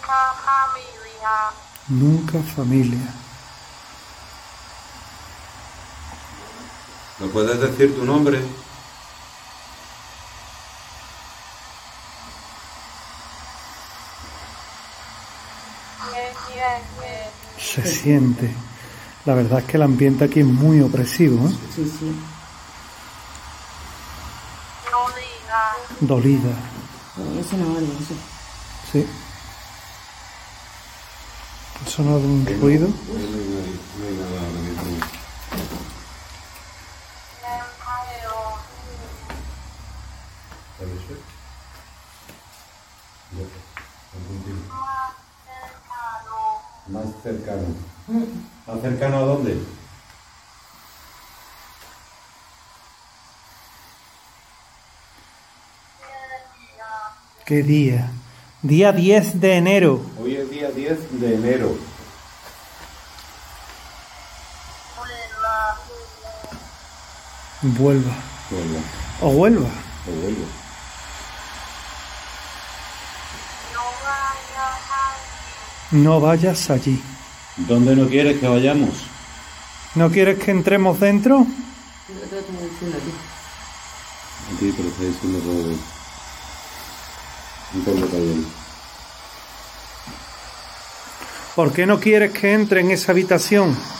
Nunca familia. ¿Me puedes decir tu nombre? Se siente. La verdad es que el ambiente aquí es muy opresivo, ¿eh? Sí, sí. Dolida. Eso no vale, eso. Sí. ¿Ha sonado un ruido? No hay nada ahora mismo. Más cercano. ¿Más cercano a dónde? ¿Qué día? Día 10 de enero. Hoy es día 10 de enero. Vuelva. Vuelva. O vuelva. O vuelva. No vayas allí. ¿Dónde no quieres que vayamos? ¿No quieres que entremos dentro? Yo te estoy diciendo a ti. A ti te lo está diciendo todo. Un poco callado. ¿Por qué no quieres que entre en esa habitación?